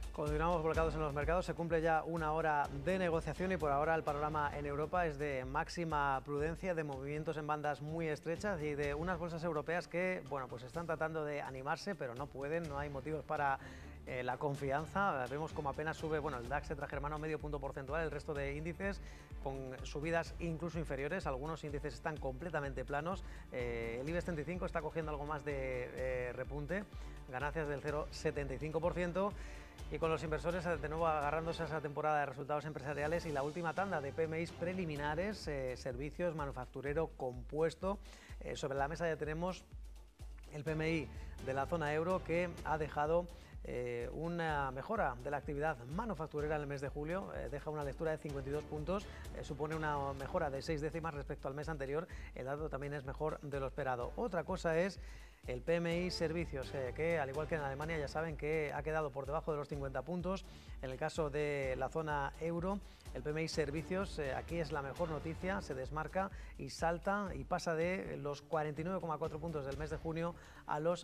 Continuamos volcados en los mercados, se cumple ya una hora de negociación y por ahora el panorama en Europa es de máxima prudencia, de movimientos en bandas muy estrechas y de unas bolsas europeas que, bueno, pues están tratando de animarse, pero no pueden, no hay motivos para la confianza. Vemos como apenas sube, bueno, el DAX germano medio punto porcentual, el resto de índices con subidas incluso inferiores, algunos índices están completamente planos, el IBEX 35 está cogiendo algo más de repunte, ganancias del 0,75%. Y con los inversores de nuevo agarrándose a esa temporada de resultados empresariales y la última tanda de PMIs preliminares, servicios, manufacturero, compuesto. Sobre la mesa ya tenemos el PMI de la zona euro que ha dejado una mejora de la actividad manufacturera en el mes de julio, deja una lectura de 52 puntos, supone una mejora de 6 décimas respecto al mes anterior, el dato también es mejor de lo esperado. Otra cosa es el PMI servicios, que al igual que en Alemania ya saben que ha quedado por debajo de los 50 puntos, en el caso de la zona euro, el PMI servicios, aquí es la mejor noticia, se desmarca y salta y pasa de los 49,4 puntos del mes de junio a los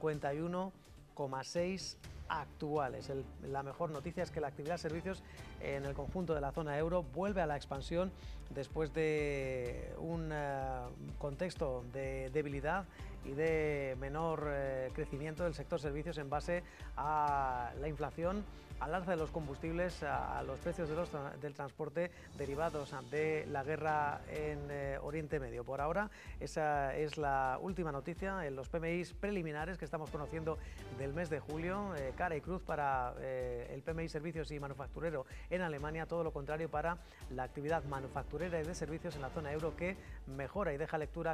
51,6 actuales. La mejor noticia es que la actividad de servicios en el conjunto de la zona euro vuelve a la expansión después de un contexto de debilidad y de menor crecimiento del sector servicios en base a la inflación, al alza de los combustibles, a los precios del transporte derivados de la guerra en Oriente Medio. Por ahora, esa es la última noticia en los PMIs preliminares que estamos conociendo del mes de julio, cara y cruz para el PMI servicios y manufacturero en Alemania, todo lo contrario para la actividad manufacturera y de servicios en la zona euro que mejora y deja lectura